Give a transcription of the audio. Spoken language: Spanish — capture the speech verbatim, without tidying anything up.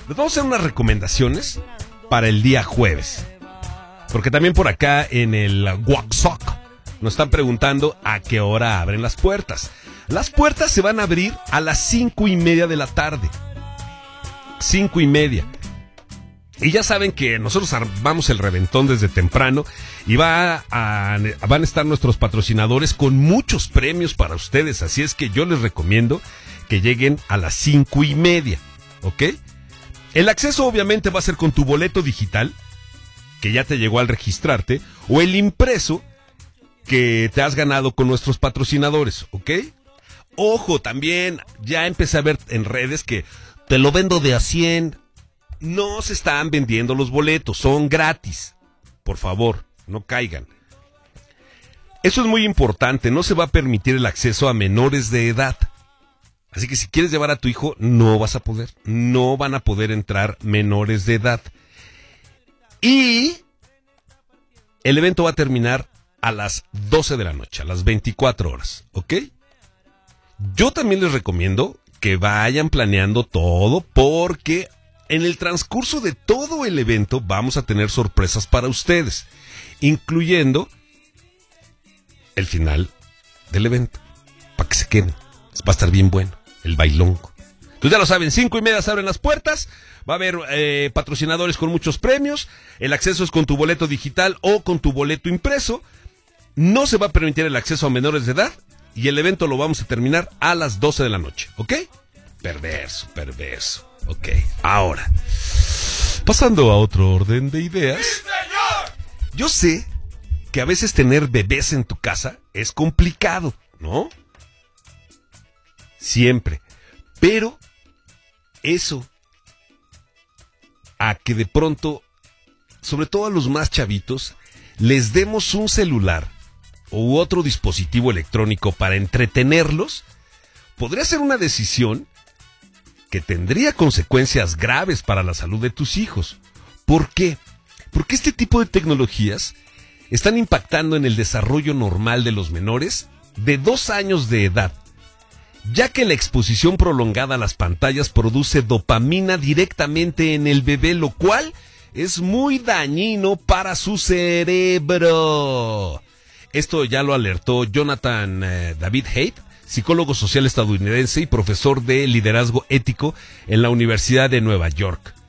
Les vamos a hacer unas recomendaciones para el día jueves. Porque también por acá en el WhatsApp nos están preguntando a qué hora abren las puertas. Las puertas se van a abrir a las cinco y media de la tarde. Cinco y media. Y ya saben que nosotros armamos el reventón desde temprano y va a, van a estar nuestros patrocinadores con muchos premios para ustedes. Así es que yo les recomiendo que lleguen a las cinco y media, ¿ok? El acceso obviamente va a ser con tu boleto digital, que ya te llegó al registrarte, o el impreso que te has ganado con nuestros patrocinadores, ¿ok? Ojo, también ya empecé a ver en redes que te lo vendo de a cien. No se están vendiendo los boletos, son gratis. Por favor, no caigan. Eso es muy importante, no se va a permitir el acceso a menores de edad. Así que si quieres llevar a tu hijo, no vas a poder. No van a poder entrar menores de edad. Y el evento va a terminar a las doce de la noche, a las veinticuatro horas, ¿ok? Yo también les recomiendo que vayan planeando todo porque en el transcurso de todo el evento vamos a tener sorpresas para ustedes, incluyendo el final del evento, para que se queden. Va a estar bien bueno, el bailongo. Entonces ya lo saben, cinco y media se abren las puertas, va a haber eh, patrocinadores con muchos premios, el acceso es con tu boleto digital o con tu boleto impreso, no se va a permitir el acceso a menores de edad y el evento lo vamos a terminar a las doce de la noche, ¿ok? Perverso, perverso. Ok, ahora, pasando a otro orden de ideas. ¡Sí, señor! Yo sé que a veces tener bebés en tu casa es complicado, ¿no? Siempre. Pero eso, a que de pronto, sobre todo a los más chavitos, les demos un celular u otro dispositivo electrónico para entretenerlos, podría ser una decisión que tendría consecuencias graves para la salud de tus hijos. ¿Por qué? Porque este tipo de tecnologías están impactando en el desarrollo normal de los menores de dos años de edad, ya que la exposición prolongada a las pantallas produce dopamina directamente en el bebé, lo cual es muy dañino para su cerebro. Esto ya lo alertó Jonathan eh, David Haidt, psicólogo social estadounidense y profesor de liderazgo ético en la Universidad de Nueva York.